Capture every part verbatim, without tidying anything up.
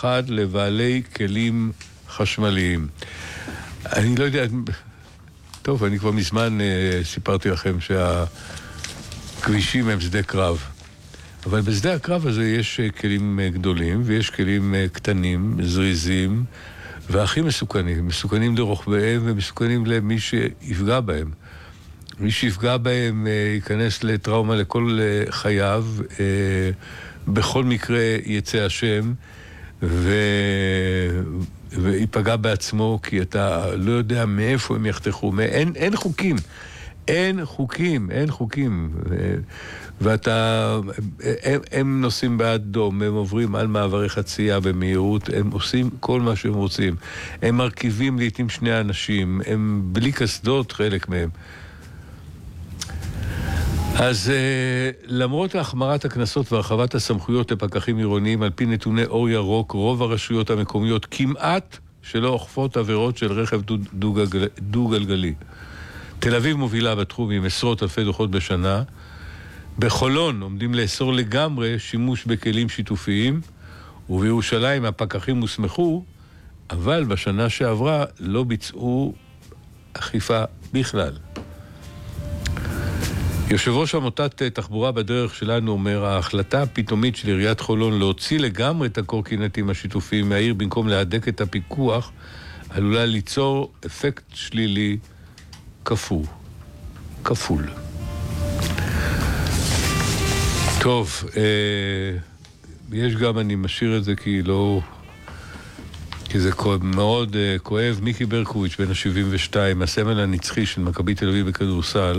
אחד לבעלי כלים חשמליים. אני לא יודע, טוב, אני כבר מזמן uh, סיפרתי לכם שהכבישים הם שדה קרב. אבל בשדה הקרב הזה יש uh, כלים uh, גדולים ויש כלים uh, קטנים, זריזים, והכי מסוכנים. מסוכנים לרוכביהם ומסוכנים למי שיפגע בהם. מי שיפגע בהם uh, ייכנס לטראומה לכל uh, חייו, uh, בכל מקרה יצא השם, ו... ויפגע בעצמו, כי אתה לא יודע מאיפה הם יחתכו. אין, אין חוקים. אין חוקים, אין חוקים. ואתה, הם, הם נוסעים באדום, הם עוברים על מעברי חצייה במהירות, הם עושים כל מה שהם רוצים. הם מרכיבים לעתים שני אנשים, הם בלי קסדות חלק מהם. אז למרות החמרת הכנסות והרחבת הסמכויות לפקחים עירוניים על פי נתוני אור ירוק, רוב הרשויות המקומיות כמעט שלא אוכפות עבירות של רכב דו-גלגלי. תל אביב מובילה בתחום עם עשרות אלפי דוחות בשנה. בחולון עומדים לאסור לגמרי שימוש בכלים שיתופיים, ובירושלים הפקחים הוסמכו, אבל בשנה שעברה לא ביצעו אכיפה בכלל. יושב ראש עמותת תחבורה בדרך שלנו אומר, ההחלטה הפתאומית של עיריית חולון להוציא לגמרי את הקורקינטים השיתופיים מהעיר במקום להדק את הפיקוח, עלולה ליצור אפקט שלילי כפול. כפול. טוב, אה, יש גם, אני משאיר את זה כי לא... כי זה מאוד אה, כואב. מיקי ברקוביץ' בן ה-שבעים ושתיים, הסמל הנצחי של מכבי תל אביב בכדורסל,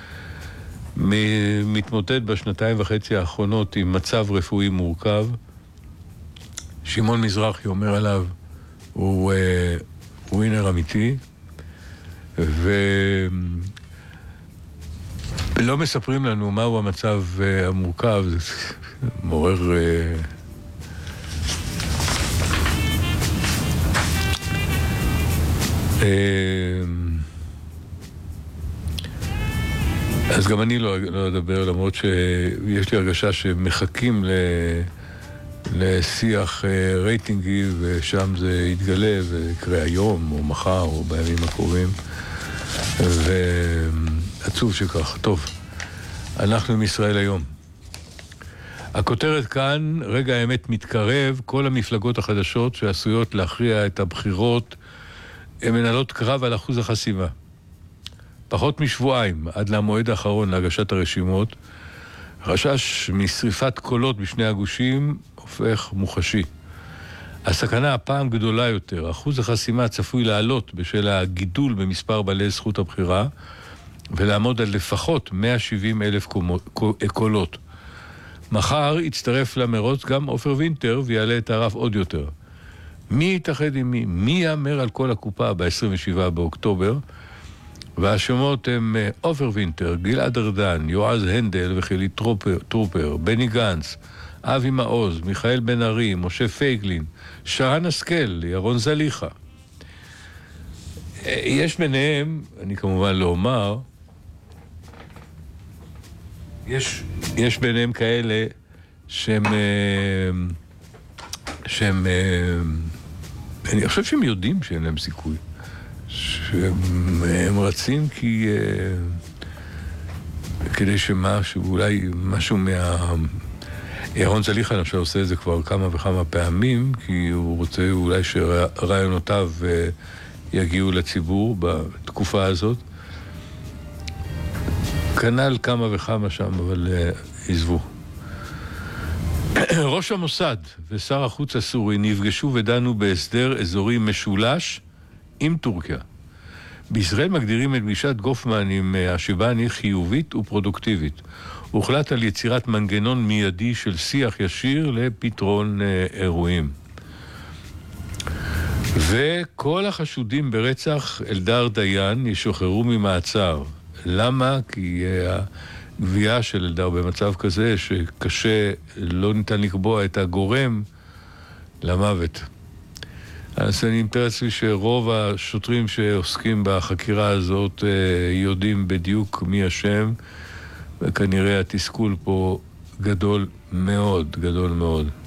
מתמודד בשנתיים וחצי האחרונות עם מצב רפואי מורכב. שמעון מזרחי אומר עליו, הוא אה, ווינר אמיתי, ולא מספרים לנו מהו המצב אה, המורכב. זה מעורר... אה, אה, אז גם אני לא, לא אדבר, למרות שיש לי הרגשה שמחכים ל, לשיח רייטינגי, ושם זה יתגלה ויקרה היום או מחר או בימים הקרובים, ועצוב שכך. טוב, אנחנו עם ישראל היום. הכותרת כאן, רגע האמת מתקרב, כל המפלגות החדשות שעשויות להכריע את הבחירות, הן מנהלות קרב על אחוז החסימה. פחות משבועיים עד למועד האחרון להגשת הרשימות, חשש משריפת קולות בשני הגושים הופך מוחשי. הסכנה הפעם גדולה יותר. אחוז החסימה צפוי לעלות בשל הגידול במספר בעלי זכות הבחירה, ולעמוד על לפחות מאה ושבעים אלף קולות. מחר יצטרף למרוץ גם עופר וינטר ויעלה את הרף עוד יותר. מי יתאחד עם מי? מי יאמר על כל הקופה ב-עשרים ושבעה באוקטובר? והשמות הם עופר וינטר, גלעד ארדן, יועז הנדל וחילי טרופר, טרופר, בני גנץ, אבי מעוז, מיכאל בן ארי, משה פייגלין, שרן השכל, ירון זליחה. יש ביניהם, אני כמובן לא אומר, יש, יש ביניהם כאלה שהם, שהם, אני חושב שהם יודעים שאין להם סיכוי. שהם רצים כי כדי שמשהו, אולי משהו מה... ירון זליחה למשל עושה את זה כבר כמה וכמה פעמים, כי הוא רוצה אולי שרעיונותיו יגיעו לציבור בתקופה הזאת. כנ"ל כמה וכמה שם, אבל עזבו. ראש המוסד ושר החוץ הסורי נפגשו ודנו בהסדר אזורי משולש עם טורקיה. בישראל מגדירים את פגישת גופמן עם השבני חיובית ופרודוקטיבית. הוחלט על יצירת מנגנון מיידי של שיח ישיר לפתרון אירועים. וכל החשודים ברצח אלדר דיין ישוחררו ממעצר. למה? כי הגבייה של אלדר במצב כזה שקשה, לא ניתן לקבוע את הגורם למוות. אז אני מתאר לעצמי שרוב השוטרים שעוסקים בחקירה הזאת יודעים בדיוק מי השם, וכנראה התסכול פה גדול מאוד, גדול מאוד.